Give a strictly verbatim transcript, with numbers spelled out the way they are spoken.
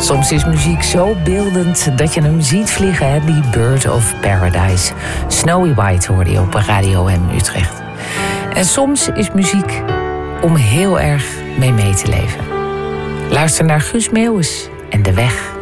Soms is muziek zo beeldend dat je hem ziet vliegen, hè? Die Bird of Paradise. Snowy White hoorde je op Radio M Utrecht. En soms is muziek om heel erg mee mee te leven. Luister naar Guus Meeuwis en De Weg.